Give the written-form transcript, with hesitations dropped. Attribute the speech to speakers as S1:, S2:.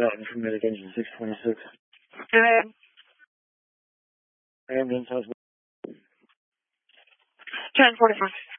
S1: Mountain from Mitigation 626.
S2: Go ahead.
S1: Ambulance hospital.
S2: 1045.